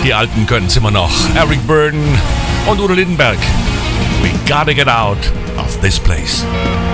die Alten können's immer noch. Eric Burdon und Udo Lindenberg. We gotta get out of this place.